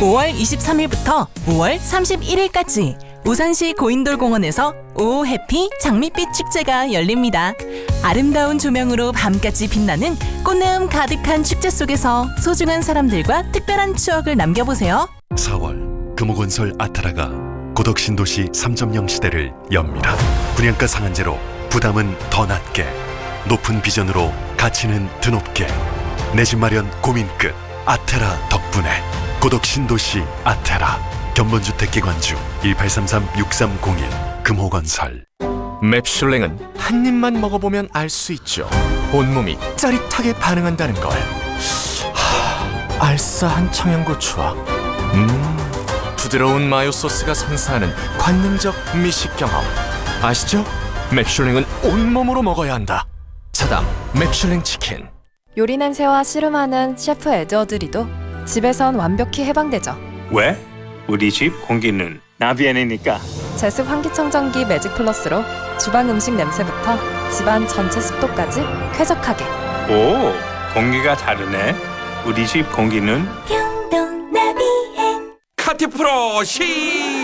5월 23일부터 5월 31일까지 우산시 고인돌공원에서 오 해피 장밋빛 축제가 열립니다. 아름다운 조명으로 밤까지 빛나는 꽃내음 가득한 축제 속에서 소중한 사람들과 특별한 추억을 남겨보세요. 4월 금호건설 아타라가 고덕신도시 3.0 시대를 엽니다. 분양가 상한제로 부담은 더 낮게, 높은 비전으로 가치는 드높게, 내 집 마련 고민 끝 아테라 덕분에 고덕신도시 아테라 견본주택기관주 1833-6301 금호건설. 맵슐랭은 한 입만 먹어보면 알 수 있죠. 온몸이 짜릿하게 반응한다는 걸. 알싸한 청양고추와 부드러운 마요 소스가 선사하는 관능적 미식 경험. 아시죠? 맵슐랭은 온몸으로 먹어야 한다. 사담 맵슐랭 치킨. 요리 냄새와 씨름하는 셰프 에드워드리도 집에선 완벽히 해방되죠. 왜? 우리 집 공기는 나비엔이니까. 제습 환기청정기 매직 플러스로 주방 음식 냄새부터 집안 전체 습도까지 쾌적하게. 오, 공기가 다르네. 우리 집 공기는 평동 나비엔 카티프로 시